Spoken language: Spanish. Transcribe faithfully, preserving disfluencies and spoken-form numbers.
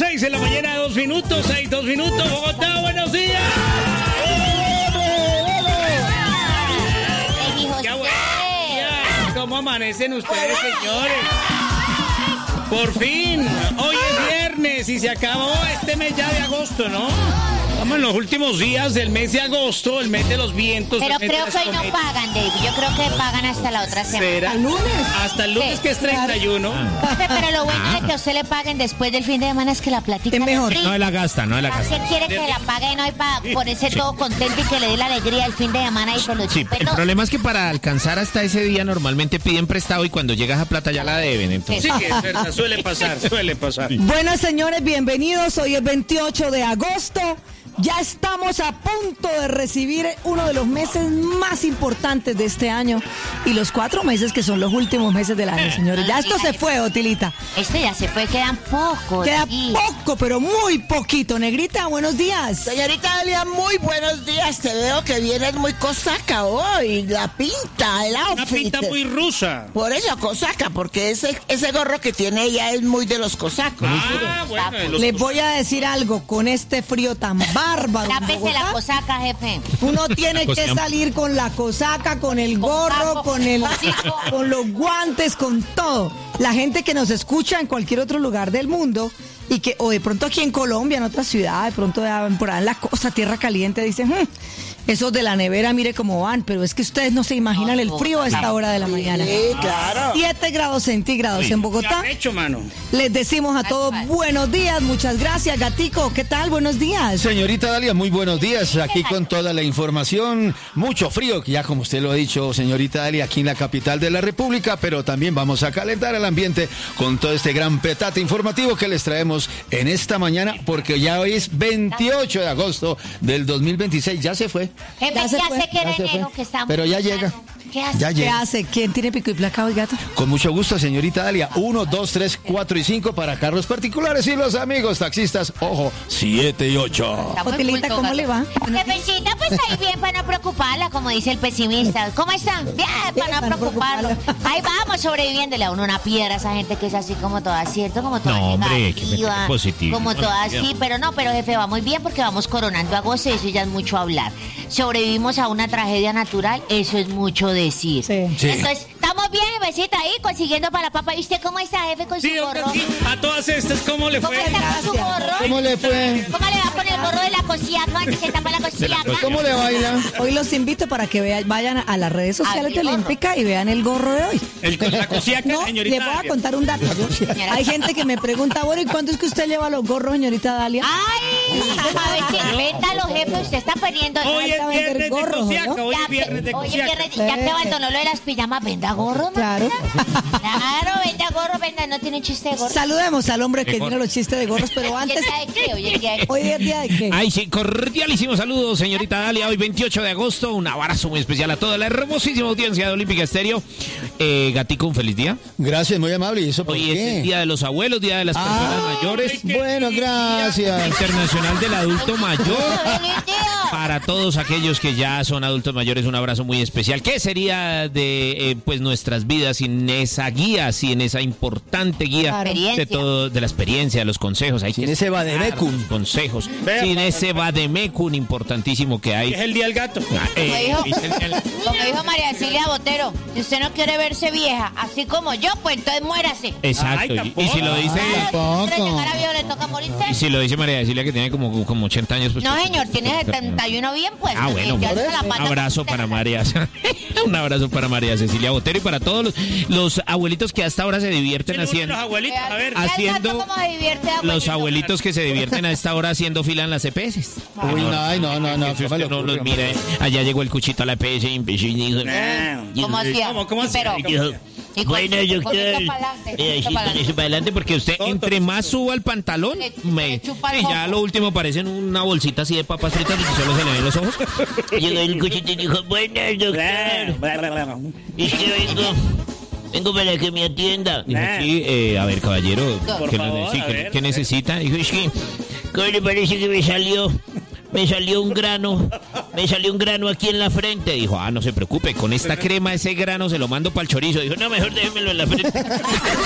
seis de la mañana, dos minutos, seis, dos minutos. Bogotá, buenos días. ¡Qué buenos días! ¿Cómo amanecen ustedes, señores? Por fin, hoy es viernes y se acabó este mes ya de agosto, ¿no? Estamos en los últimos días del mes de agosto, el mes de los vientos. Pero creo que hoy no pagan, David. Yo creo que pagan hasta la otra semana. ¿Será? ¿Hasta el lunes? Hasta el lunes, sí, que es treinta y uno. Jefe, pero lo bueno ah. de que a usted le paguen después del fin de semana es que la platica es mejor. Es no la gasta, no la gasta. ¿Quién quiere que la paguen hoy para ponerse todo contento y que le dé la alegría el fin de semana y con los Sí, chupetos? el problema es que para alcanzar hasta ese día normalmente piden prestado y cuando llegas a plata ya la deben. Entonces. Sí, que es verdad, suele pasar, suele pasar. Bueno, señores, bienvenidos. Hoy es veintiocho de agosto. Ya estamos a punto de recibir uno de los meses más importantes de este año y los cuatro meses que son los últimos meses del año, señores. Ya esto se fue, Otilita. Esto ya se fue, quedan pocos. Queda sí. poco, pero muy poquito. Negrita, buenos días. Señorita Dalia, muy buenos días. Te veo que vienes muy cosaca hoy. La pinta, el outfit. Una pinta muy rusa. Por eso, cosaca, porque ese, ese gorro que tiene ella es muy de los cosacos. Ah, bueno. Les voy a decir algo, con este frío tan bárbaro. Tápese la cosaca, jefe. Uno tiene que salir con la cosaca, con el gorro, con el, con los guantes, con todo. La gente que nos escucha en cualquier otro lugar del mundo y que, o de pronto aquí en Colombia, en otra ciudad, de pronto por ahí en la costa, tierra caliente, dicen, hm, esos de la nevera, mire cómo van, pero es que ustedes no se imaginan el frío a esta hora de la mañana. Sí, claro. siete grados centígrados sí. en Bogotá. ¿Qué ha hecho, mano? Les decimos a todos buenos días, muchas gracias, Gatico. ¿Qué tal? Buenos días. Señorita Dalia, muy buenos días. Aquí con toda la información. Mucho frío, ya como usted lo ha dicho, señorita Dalia, aquí en la capital de la República, pero también vamos a calentar el ambiente con todo este gran petate informativo que les traemos en esta mañana, porque ya hoy es veintiocho de agosto del dos mil veintiséis. Ya se fue. Jefe, ya, ya sé que era enero que estamos. Pero ya llega. ¿Qué hace? Ya ¿Qué llega. hace? ¿Quién tiene pico y placa hoy, gato? Con mucho gusto, señorita Dalia. Uno, dos, tres, cuatro y cinco para carros particulares y los amigos taxistas. Ojo, siete y ocho. Otilita, ¿cómo gato le va? Jefecita, pues ahí bien para no preocuparla, como dice el pesimista. ¿Cómo están? Bien, para no preocuparlo. Ahí vamos sobreviviéndole a uno una piedra a esa gente que es así como toda, ¿cierto? Como toda no, hombre, negativa, positivo. como toda así, pero no, pero jefe, va muy bien porque vamos coronando agosto y eso ya es mucho hablar. Sobrevivimos a una tragedia natural, eso es mucho decir. Sí. Sí. Entonces, estamos bien, besita ahí, consiguiendo para la papa. ¿Y usted cómo está, jefe, con su Sí, gorro? sí, a todas estas, ¿cómo le ¿Cómo fue? está con su gorro? ¿Cómo le fue? ¿Cómo le va con el gorro de la cosiaca que se tapa la cosiaca? ¿Cómo le baila? Hoy los invito para que vean, vayan a las redes sociales de Olímpica y vean el gorro de hoy. El, la cosiaca, No, señorita. les voy a Dalia. contar un dato. Hay gente que me pregunta, bueno, ¿y cuánto es que usted lleva los gorros, señorita Dalia? ¡Ay! A ver, que véndalo, jefe, usted está perdiendo. Hoy es a vender viernes de gorros, cosiaca, ¿no? hoy Ya, es viernes de oye, cosiaca. viernes, ya que abandonó lo de las pijamas, venda gorro, ¿no? Claro. Claro, venda gorro, venda, no tiene chiste de gorro. Saludemos al hombre que tiene los chistes de gorros, pero ¿Hoy es antes... día de qué? ¿Hoy es día de qué? ¿Hoy es día de qué? Ay, sí, cordialísimos saludos, señorita Dalia. Hoy veintiocho de agosto, un abrazo muy especial a toda la hermosísima audiencia de Olímpica Estéreo. Eh, Gatico, un feliz día. Gracias, muy amable. ¿Y eso por Hoy qué? es el Día de los Abuelos, Día de las Ah, Personas Mayores. Bueno, gracias. Internacional del Adulto Mayor. ¡Feliz día! Para todos aquellos que ya son adultos mayores, un abrazo muy especial. ¿Qué sería de eh, pues nuestras vidas sin esa guía, sin esa importante guía Claro. de todo, de la experiencia, de los consejos? Hay Sin que ese vademecum. dar consejos. Vea, sin papá. ese vademecum importantísimo que hay. Es el día del gato. Ah, eh, Como dijo- es el- el- Como dijo María Cecilia Botero, si usted no quiere verse vieja, así como yo, pues entonces muérase. Exacto. Ay, y- tampoco. y si lo dice, Claro, si llegar a viejo le toca morirse. y si lo dice María Cecilia que tiene como, como ochenta años, pues. No, señor, tiene setenta y uno bien, pues. Ah, bueno, Ya un se la pata abrazo con para usted. María. Un abrazo para María Cecilia Botero y para todos los, los abuelitos que hasta ahora se divierten Los haciendo. abuelitos, a ver. Vea el haciendo gato cómo se divierte, Los abuelito. abuelitos que se divierten a esta hora haciendo fila en las E P S. Uy, no, ay, no, no, no. Si ¿cómo usted le no ocurre, los mira, allá llegó el cuchito a la E P S y empezó y dijo, ¿Cómo hacía? ¿Cómo, cómo así? Pero, dijo, y con- bueno, con doctor, eso pa'lante, con eh, eso sí, con pa'lante. eso para adelante, porque usted entre más suba el pantalón, Le- me, le chupa el sí, ya ojo. lo último parecen una bolsita así de papas fritas y solo se le ven los ojos. Llegó el cuchito y dijo, bueno, doctor, y que vengo, vengo para que me atienda. Dijo, sí, eh, a ver, caballero, Por ¿qué, favor, le- sí, a ¿qué- ver. qué necesita? Dijo, es que, ¿cómo le parece que me salió? Me salió un grano, me salió un grano aquí en la frente. Dijo, ah, no se preocupe, con esta crema ese grano se lo mando para el chorizo. Dijo, no, mejor déjemelo en la frente.